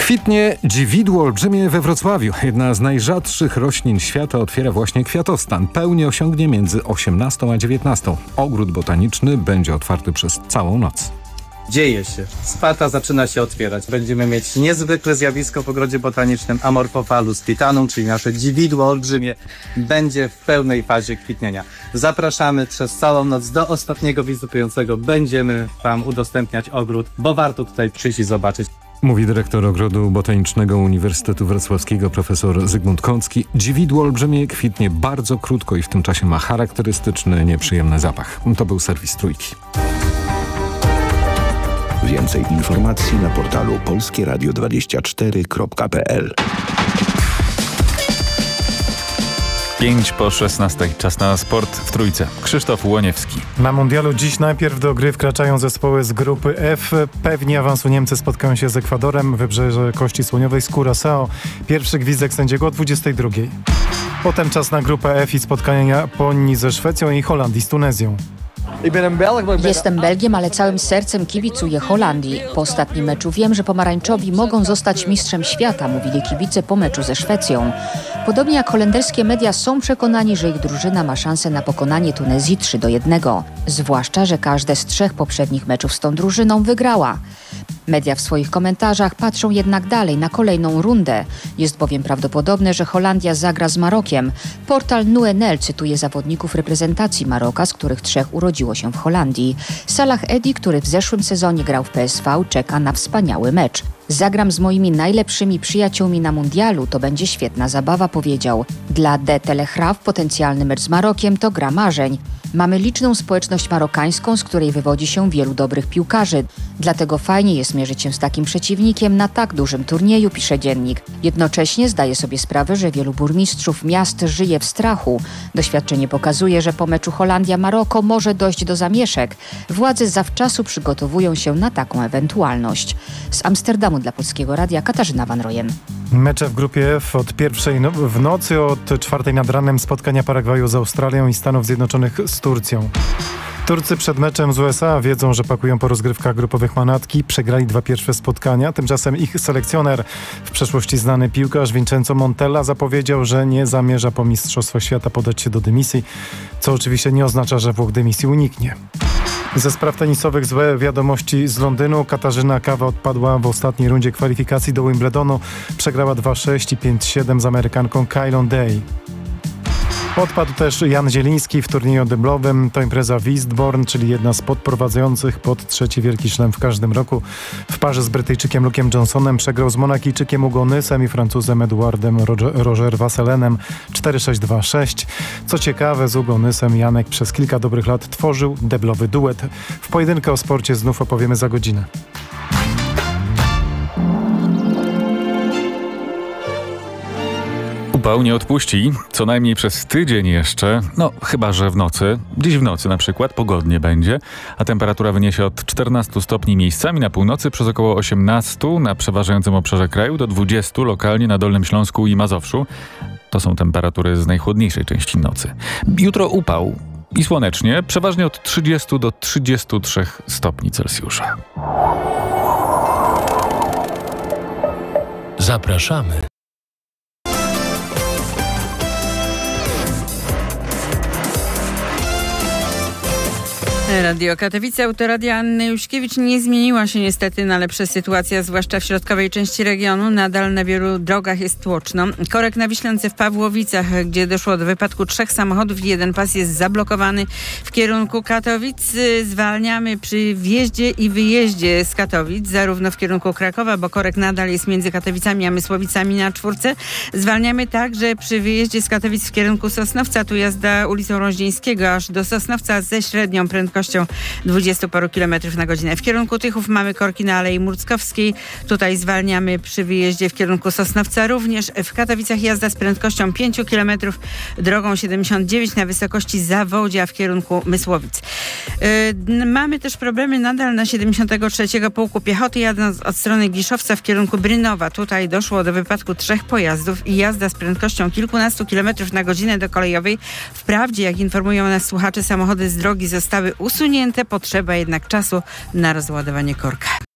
Kwitnie dziwidło olbrzymie we Wrocławiu. Jedna z najrzadszych roślin świata otwiera właśnie kwiatostan. Pełnię osiągnie między 18 a 19. Ogród botaniczny będzie otwarty przez całą noc. Dzieje się. Sparta zaczyna się otwierać. Będziemy mieć niezwykłe zjawisko w ogrodzie botanicznym Amorphophallus titanum, czyli nasze dziwidło olbrzymie, będzie w pełnej fazie kwitnienia. Zapraszamy przez całą noc do ostatniego wizytującego. Będziemy Wam udostępniać ogród, bo warto tutaj przyjść i zobaczyć. Mówi dyrektor Ogrodu Botanicznego Uniwersytetu Wrocławskiego profesor Zygmunt Kącki. Dziwidło olbrzymie kwitnie bardzo krótko i w tym czasie ma charakterystyczny, nieprzyjemny zapach. To był serwis Trójki. Więcej informacji na portalu polskieradio24.pl. 5:16. Czas na sport w Trójce. Krzysztof Łoniewski. Na mundialu dziś najpierw do gry wkraczają zespoły z grupy F. Pewnie awansu Niemcy spotkają się z Ekwadorem, Wybrzeże Kości Słoniowej z Curaçao. Pierwszy gwizdek sędziego o 22:00. Potem czas na grupę F i spotkania Japonii ze Szwecją i Holandii z Tunezją. Jestem Belgiem, ale całym sercem kibicuję Holandii. Po ostatnim meczu wiem, że pomarańczowi mogą zostać mistrzem świata, mówili kibice po meczu ze Szwecją. Podobnie jak holenderskie media są przekonani, że ich drużyna ma szansę na pokonanie Tunezji 3-1. Zwłaszcza, że każde z 3 poprzednich meczów z tą drużyną wygrała. Media w swoich komentarzach patrzą jednak dalej na kolejną rundę. Jest bowiem prawdopodobne, że Holandia zagra z Marokiem. Portal NUNL cytuje zawodników reprezentacji Maroka, z których 3 urodziło się w Holandii. Salah Edi, który w zeszłym sezonie grał w PSV, czeka na wspaniały mecz. Zagram z moimi najlepszymi przyjaciółmi na mundialu, to będzie świetna zabawa, powiedział. Dla De Telegraaf potencjalny mecz z Marokiem to gra marzeń. Mamy liczną społeczność marokańską, z której wywodzi się wielu dobrych piłkarzy. Dlatego fajnie jest mierzyć się z takim przeciwnikiem na tak dużym turnieju, pisze dziennik. Jednocześnie zdaje sobie sprawę, że wielu burmistrzów miast żyje w strachu. Doświadczenie pokazuje, że po meczu Holandia-Maroko może dojść do zamieszek. Władze zawczasu przygotowują się na taką ewentualność. Z Amsterdamu dla Polskiego Radia Katarzyna Van Royen. Mecze w grupie F od 1:00 w nocy, od 4:00 nad ranem spotkania Paragwaju z Australią i Stanów Zjednoczonych z Turcją. Turcy przed meczem z USA wiedzą, że pakują po rozgrywkach grupowych manatki. Przegrali 2 pierwsze spotkania. Tymczasem ich selekcjoner, w przeszłości znany piłkarz Vincenzo Montella, zapowiedział, że nie zamierza po Mistrzostwach Świata podać się do dymisji, co oczywiście nie oznacza, że Włoch dymisji uniknie. Ze spraw tenisowych złe wiadomości z Londynu. Katarzyna Kawa odpadła w ostatniej rundzie kwalifikacji do Wimbledonu. Przegrała 2-6 i 5-7 z Amerykanką Kylą Day. Odpadł też Jan Zieliński w turnieju deblowym. To impreza w Eastbourne, czyli jedna z podprowadzających pod 3. Wielki Szlem w każdym roku. W parze z Brytyjczykiem Luke'em Johnsonem przegrał z Monakijczykiem Ugonysem i Francuzem Eduardem Roger Vasselenem 4-6-2-6. Co ciekawe, z Ugonysem Janek przez kilka dobrych lat tworzył deblowy duet. W pojedynkę o sporcie znów opowiemy za godzinę. Upał nie odpuści, co najmniej przez tydzień jeszcze, chyba że w nocy. Dziś w nocy na przykład pogodnie będzie, a temperatura wyniesie od 14 stopni miejscami na północy przez około 18 na przeważającym obszarze kraju do 20 lokalnie na Dolnym Śląsku i Mazowszu. To są temperatury z najchłodniejszej części nocy. Jutro upał i słonecznie, przeważnie od 30 do 33 stopni Celsjusza. Zapraszamy. Radio Katowice, autoradia Anny Juśkiewicz. Nie zmieniła się niestety na lepsze sytuacja, zwłaszcza w środkowej części regionu. Nadal na wielu drogach jest tłoczno. Korek na Wiślance w Pawłowicach, gdzie doszło do wypadku 3 samochodów i jeden pas jest zablokowany w kierunku Katowic. Zwalniamy przy wjeździe i wyjeździe z Katowic, zarówno w kierunku Krakowa, bo korek nadal jest między Katowicami a Mysłowicami na 4. Zwalniamy także przy wyjeździe z Katowic w kierunku Sosnowca. Tu jazda ulicą Roździeńskiego aż do Sosnowca ze średnią prędkością 20 paru kilometrów na godzinę. W kierunku Tychów mamy korki na Alei Murckowskiej. Tutaj zwalniamy przy wyjeździe w kierunku Sosnowca. Również w Katowicach jazda z prędkością 5 km drogą 79 na wysokości Zawodzia w kierunku Mysłowic. Mamy też problemy nadal na 73. Pułku Piechoty, jadąc od strony Giszowca w kierunku Brynowa. Tutaj doszło do wypadku 3 pojazdów i jazda z prędkością kilkunastu kilometrów na godzinę do kolejowej. Wprawdzie, jak informują nas słuchacze, samochody z drogi zostały usunięte, potrzeba jednak czasu na rozładowanie korka.